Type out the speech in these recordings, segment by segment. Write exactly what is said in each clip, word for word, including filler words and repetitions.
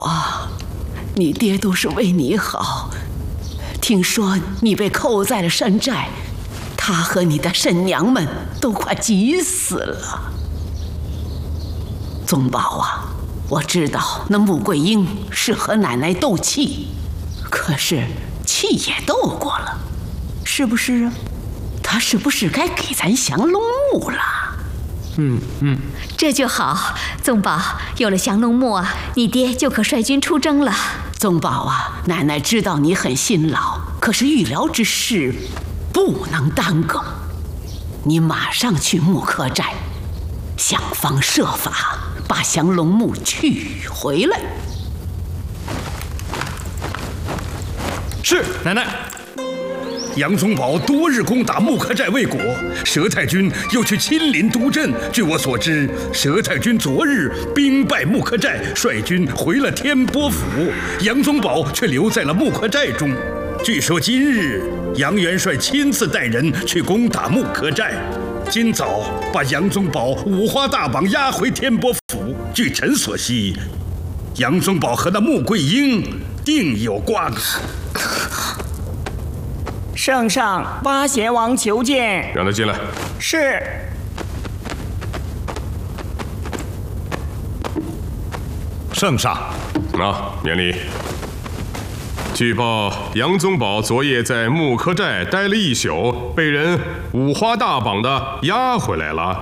啊，你爹都是为你好。听说你被扣在了山寨，他和你的婶娘们都快急死了。宗宝啊，我知道那穆桂英是和奶奶斗气，可是气也斗过了，是不是啊？他是不是该给咱降龙木了？ 嗯嗯， 这就好。宗宝，有了降龙木啊，你爹就可率军出征了。 宗宝啊，奶奶知道你很辛劳，可是预疗之事不能耽搁。你马上去木柯寨，想方设法把降龙木取回来。 是，奶奶。 杨宗保多日攻打木柯寨未果，佘太君又去亲临督阵。据我所知，佘太君昨日兵败木柯寨，率军回了天波府，杨宗保却留在了木柯寨中。据说今日杨元帅亲自带人去攻打木柯寨，今早把杨宗保五花大绑押回天波府。据臣所悉，杨宗保和那穆桂英定有瓜葛。 圣上，八贤王求见。 让他进来。 是。 圣上， 啊，免礼。据报，杨宗保昨夜在木柯寨待了一宿，被人五花大绑的押回来了。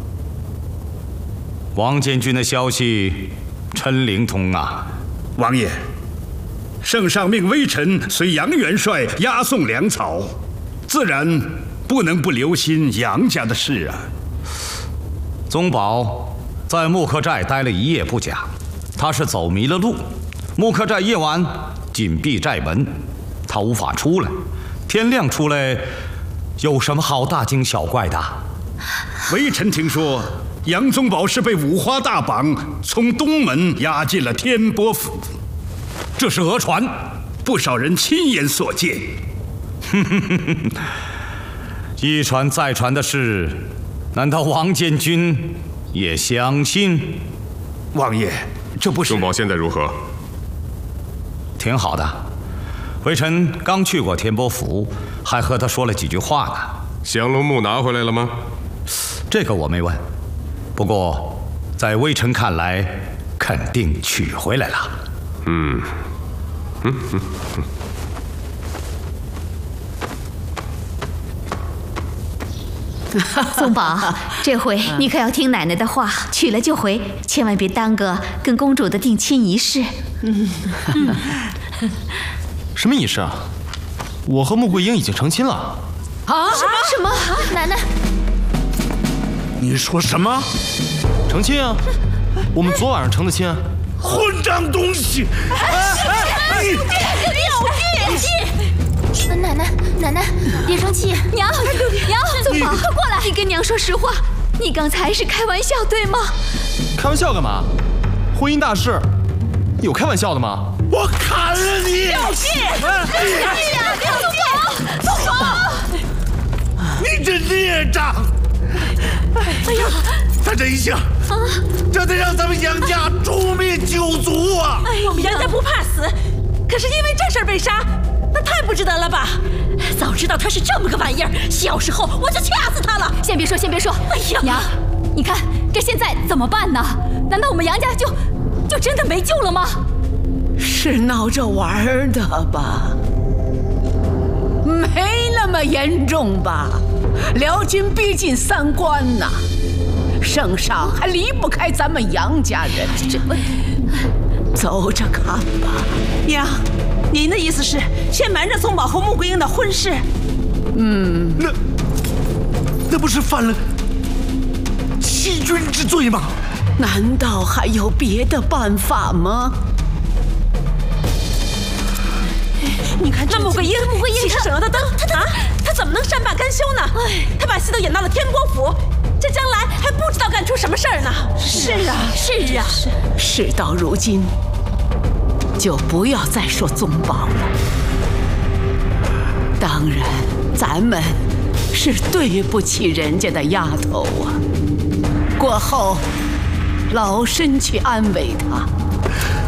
王监军的消息，臣灵通啊。 王爷。圣上命微臣随杨元帅押送粮草，自然不能不留心杨家的事啊。 宗保在木柯寨待了一夜不假，他是走迷了路。木柯寨夜晚紧闭寨门，他无法出来。天亮出来，有什么好大惊小怪的？ 微臣听说，杨宗保是被五花大绑从东门押进了天波府。 这是讹传， 不少人亲眼所见。 一传再传的事，难道王监军也相信？ 王爷，这不是…… 宗保现在如何？ 挺好的，微臣刚去过天波府，还和他说了几句话呢。 降龙木拿回来了吗？ 这个我没问，不过在微臣看来，肯定取回来了。 嗯，嗯嗯嗯。 宗宝，这回你可要听奶奶的话，娶了就回，千万别耽搁跟公主的定亲仪式。嗯嗯、 什么仪式啊？我和穆桂英已经成亲了。 啊？什么什么？奶奶， 你说什么？成亲啊？我们昨晚上成的亲。 混账东西！ 哎，你有病！奶奶，奶奶，别生气。娘，娘，宗保，快过来！你跟娘说实话，你刚才是开玩笑对吗？ 开玩笑干嘛？婚姻大事，有开玩笑的吗？ 我砍了你！ 有病！你呀，宗保，宗保！ 你这孽障！ 哎呀！ 他这一下，啊，这得让咱们杨家诛灭九族啊！ 哎，我们杨家不怕死，可是因为这事儿被杀，那太不值得了吧？早知道他是这么个玩意儿，小时候我就掐死他了。 先别说，先别说。哎呀，娘，你看这现在怎么办呢？难道我们杨家就就真的没救了吗？ 是闹着玩的吧？没那么严重吧？辽军逼近三关呐，圣上还离不开咱们杨家人。这，走着看吧。 娘，您的意思是先瞒着宗保和穆桂英的婚事？ 嗯，那那不是犯了欺君之罪吗？ 难道还有别的办法吗？ 你看，那穆桂英，穆桂英其实省油的灯，他啊，他怎么能善罢甘休呢？哎，他把戏都演到了天波府，这将来还不知道干出什么事儿呢。 是啊，是啊， 事到如今，就不要再说宗保了。当然，咱们是对不起人家的丫头啊。过后，老身去安慰她。